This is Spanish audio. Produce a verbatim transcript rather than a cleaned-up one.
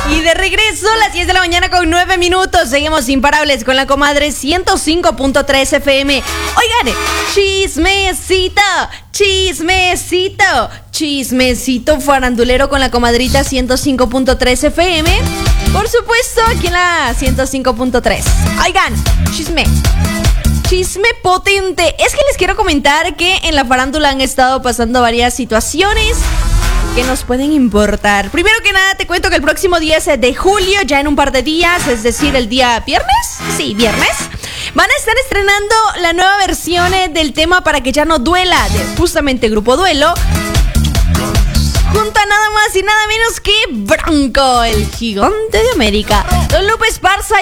Y de regreso a las diez de la mañana con nueve minutos. Seguimos imparables con la comadre ciento cinco punto tres F M. Oigan, chismecito, chismecito, chismecito farandulero con la comadrita ciento cinco punto tres F M. Por supuesto, aquí en la ciento cinco punto tres. Oigan, chisme. Chisme potente. Es que les quiero comentar que en la farándula han estado pasando varias situaciones que nos pueden importar. Primero que nada, te cuento que el próximo diez de julio, ya en un par de días, es decir, el día viernes, sí, viernes, van a estar estrenando la nueva versión del tema Para que ya no duela, de justamente Grupo Duelo, junto a nada más y nada menos que Bronco, el gigante de América, Don Lupe Esparza